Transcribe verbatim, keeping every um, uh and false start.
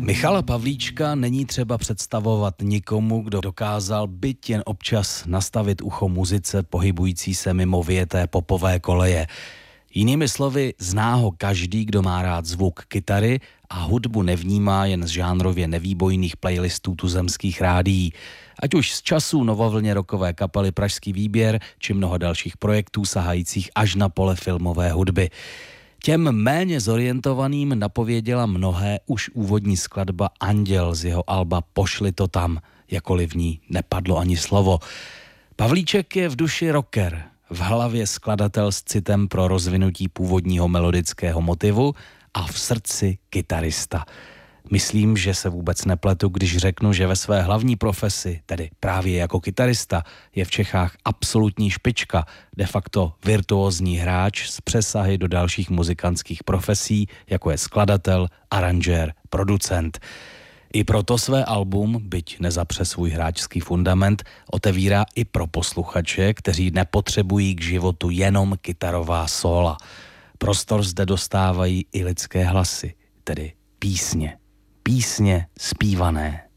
Michala Pavlíčka není třeba představovat nikomu, kdo dokázal byť jen občas nastavit ucho muzice pohybující se mimo vyjeté popové koleje. Jinými slovy, zná ho každý, kdo má rád zvuk kytary a hudbu nevnímá jen z žánrově nevýbojných playlistů tuzemských rádií. Ať už z časů novovlně rockové kapely Pražský výběr, či mnoho dalších projektů sahajících až na pole filmové hudby. Těm méně zorientovaným napověděla mnohé už úvodní skladba Anděl z jeho alba Pošli to tam, jakkoliv v ní nepadlo ani slovo. Pavlíček je v duši rocker, v hlavě skladatel s citem pro rozvinutí původního melodického motivu a v srdci kytarista. Myslím, že se vůbec nepletu, když řeknu, že ve své hlavní profesi, tedy právě jako kytarista, je v Čechách absolutní špička, de facto virtuózní hráč s přesahy do dalších muzikantských profesí, jako je skladatel, aranžér, producent. I proto své album, byť nezapře svůj hráčský fundament, otevírá i pro posluchače, kteří nepotřebují k životu jenom kytarová sóla. Prostor zde dostávají i lidské hlasy, tedy písně. Písně zpívané.